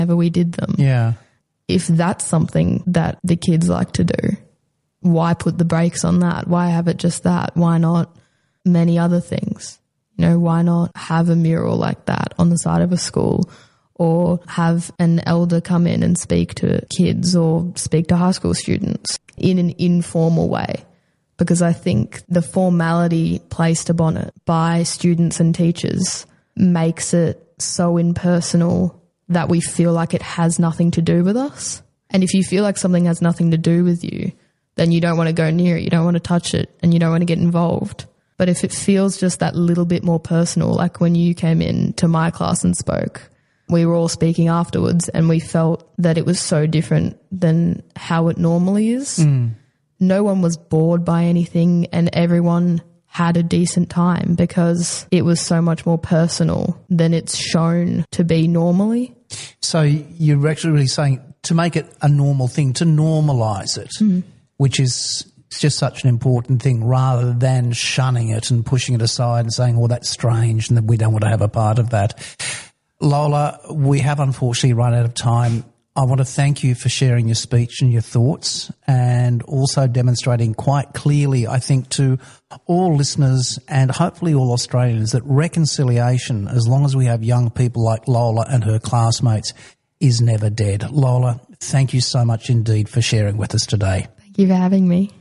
whenever we did them. Yeah. If that's something that the kids like to do, why put the brakes on that? Why have it just that? Why not many other things? You know, why not have a mural like that on the side of a school, or have an elder come in and speak to kids or speak to high school students in an informal way? Because I think the formality placed upon it by students and teachers makes it so impersonal that we feel like it has nothing to do with us. And if you feel like something has nothing to do with you, then you don't want to go near it, you don't want to touch it, and you don't want to get involved. But if it feels just that little bit more personal, like when you came in to my class and spoke, we were all speaking afterwards and we felt that it was so different than how it normally is. No one was bored by anything and everyone had a decent time because it was so much more personal than it's shown to be normally. So you're actually really saying to make it a normal thing, to normalise it, which is just such an important thing, rather than shunning it and pushing it aside and saying, oh, that's strange and that we don't want to have a part of that. Lola, we have unfortunately run out of time. I want to thank you for sharing your speech and your thoughts, and also demonstrating quite clearly, I think, to all listeners and hopefully all Australians that reconciliation, as long as we have young people like Lola and her classmates, is never dead. Lola, thank you so much indeed for sharing with us today. Thank you for having me.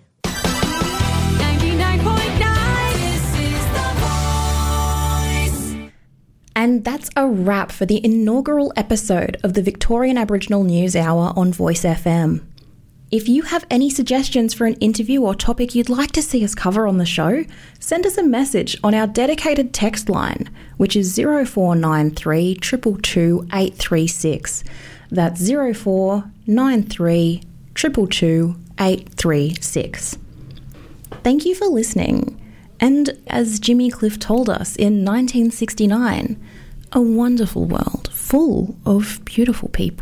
99.9, this is The Voice. And that's a wrap for the inaugural episode of the Victorian Aboriginal News Hour on Voice FM. If you have any suggestions for an interview or topic you'd like to see us cover on the show, send us a message on our dedicated text line, which is 0493 222 836. That's 0493 222 836. Thank you for listening. And as Jimmy Cliff told us in 1969, a wonderful world full of beautiful people.